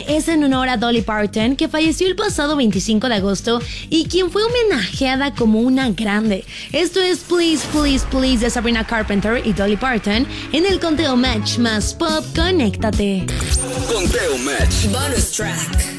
es en honor a Dolly Parton, que falleció el pasado 25 de agosto y quien fue homenajeada como una grande. Esto es Please, Please, Please de Sabrina Carpenter y Dolly Parton en el Conteo Match más pop. Conéctate. Conteo Match. Bonus track.